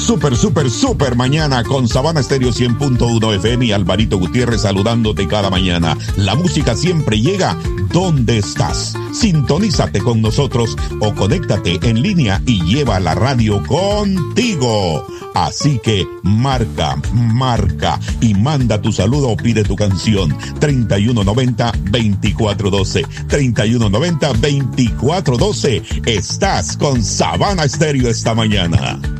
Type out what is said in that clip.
Super mañana con Sabana Estéreo 100.1 FM y Alvarito Gutiérrez saludándote cada mañana. La música siempre llega donde estás. Sintonízate con nosotros o conéctate en línea y lleva la radio contigo. Así que marca y manda tu saludo o pide tu canción. 3190-2412. 3190-2412. Estás con Sabana Estéreo esta mañana.